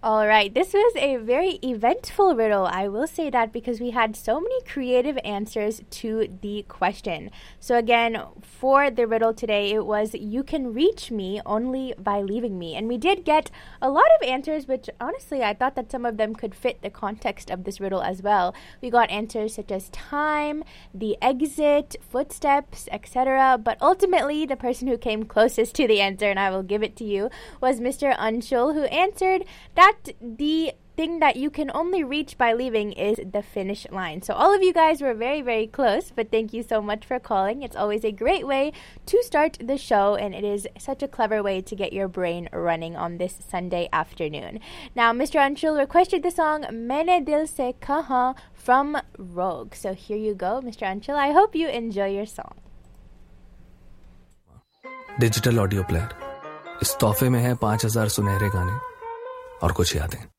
All right, this was a very eventful riddle. I will say that because we had so many creative answers to the question. So again, for the riddle today, it was you can reach me only by leaving me. And we did get a lot of answers, which honestly, I thought that some of them could fit the context of this riddle as well. We got answers such as time, the exit, footsteps, etc. But ultimately, the person who came closest to the answer, and I will give it to you, was Mr. Anshul, who answered that the thing that you can only reach by leaving is the finish line. So all of you guys were very, very close, but thank you so much for calling. It's always a great way to start the show, and it is such a clever way to get your brain running on this Sunday afternoon. Now, Mr. Anshul requested the song Maine Dil Se Kaha from Rogue. So here you go, Mr. Anshul. I hope you enjoy your song. Digital audio player, इस तोहफे में है 5000 सुनहरे गाने और कुछ यादें।